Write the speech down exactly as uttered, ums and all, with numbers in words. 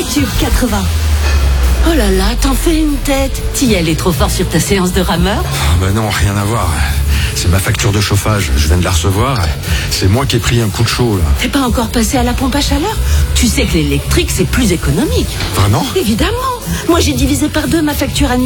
YouTube quatre-vingts. Oh là là, t'en fais une tête. T'y es allé trop fort sur ta séance de rameur? Ah bah non, rien à voir. C'est ma facture de chauffage, je viens de la recevoir. C'est moi qui ai pris un coup de chaud, là. T'es pas encore passé à la pompe à chaleur? Tu sais que l'électrique, c'est plus économique. Vraiment? Évidemment. Moi, j'ai divisé par deux ma facture annuelle.